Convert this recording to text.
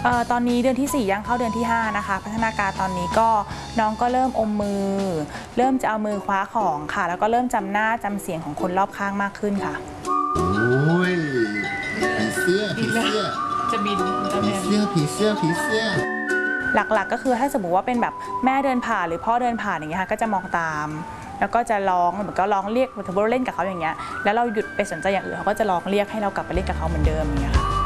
ตอนนี้เดือนที่4ย่างเข้าเดือนที่5นะคะพัฒนาการตอนนี้ก็น้องก็เริ่มอมมือเริ่มจะเอามือคว้าของค่ะแล้วก็เริ่มจำหน้าจำเสียงของคนรอบข้างมากขึ้นค่ะโอ้ยผีเสื้อผีเสื้อจะบินผีเสื้อผีเสื้อผีเสื้อหลักๆก็คือถ้าสมมติว่าเป็นแบบแม่เดินผ่านหรือพ่อเดินผ่านอย่างเงี้ยค่ะก็จะมองตามแล้วก็จะร้องเหมือนก็ร้องเรียกเหมือนเราเล่นกับเขาอย่างเงี้ยแล้วเราหยุดไปสนใจอย่างอื่นเขาก็จะร้องเรียกให้เรากลับไปเล่นกับเขาเหมือนเดิมอย่างเงี้ยค่ะ